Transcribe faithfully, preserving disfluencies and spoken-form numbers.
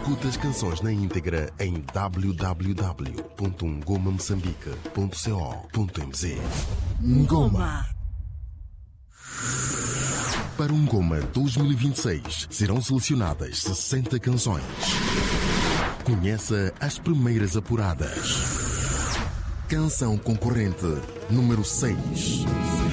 Escuta as canções na íntegra em w w w ponto ngoma moçambique ponto co ponto m z. Ngoma. Para o Ngoma dois mil e vinte e seis serão selecionadas sessenta canções. Conheça as primeiras apuradas. Canção concorrente número seis.